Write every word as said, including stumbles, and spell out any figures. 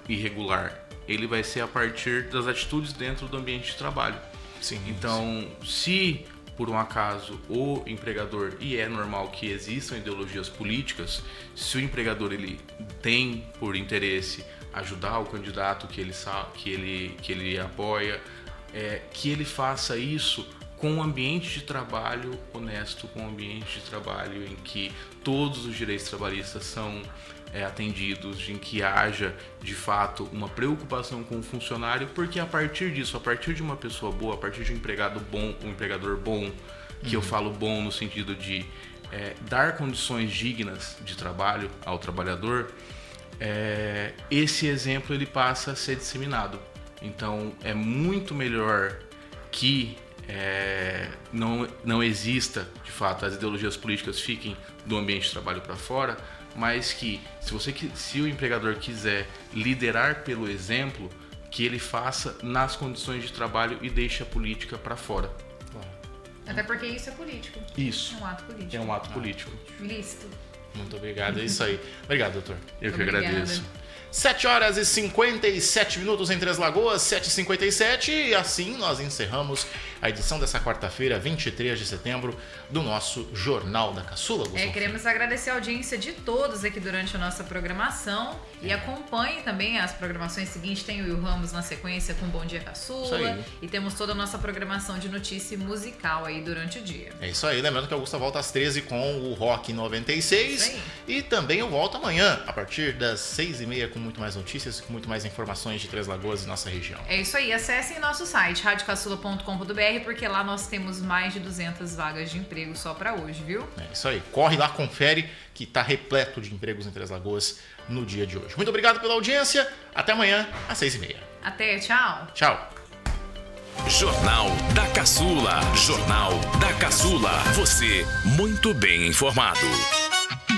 irregular, ele vai ser a partir das atitudes dentro do ambiente de trabalho. Sim, então, sim. se por um acaso o empregador, e é normal que existam ideologias políticas, se o empregador ele tem por interesse ajudar o candidato que ele, que ele, que ele apoia, é, que ele faça isso com um ambiente de trabalho honesto, com um ambiente de trabalho em que todos os direitos trabalhistas são é, atendidos, em que haja, de fato, uma preocupação com o funcionário, porque a partir disso, a partir de uma pessoa boa, a partir de um empregado bom, um empregador bom, que uhum. eu falo bom no sentido de é, dar condições dignas de trabalho ao trabalhador, é, esse exemplo ele passa a ser disseminado. Então, é muito melhor que É, não, não exista, de fato, as ideologias políticas fiquem do ambiente de trabalho para fora, mas que se, você, se o empregador quiser liderar pelo exemplo, que ele faça nas condições de trabalho e deixe a política para fora. Até porque isso é político. Isso. É um ato político. É um ato político. Lícito. Muito obrigado, é isso aí. Obrigado, doutor. Eu que agradeço. sete horas e cinquenta e sete minutos em Três Lagoas, sete e cinquenta e sete, e assim nós encerramos a edição dessa quarta-feira, vinte e três de setembro, do nosso Jornal da Caçula. É, queremos agradecer a audiência de todos aqui durante a nossa programação e acompanhe também as programações seguintes. Tem o Will Ramos na sequência com Bom Dia Caçula e temos toda a nossa programação de notícia musical aí durante o dia. É isso aí, lembrando que a Augusta volta às treze com o Rock noventa e seis e também eu volto amanhã a partir das seis e meia com muito mais notícias, com muito mais informações de Três Lagoas e nossa região. É isso aí, acessem nosso site rádio caçula ponto com ponto b r porque lá nós temos mais de duzentas vagas de emprego só para hoje, viu? É isso aí, corre lá, confere que tá repleto de empregos em Três Lagoas no dia de hoje. Muito obrigado pela audiência, até amanhã às seis e meia. Até, tchau. Tchau. Jornal da Caçula, Jornal da Caçula, você muito bem informado.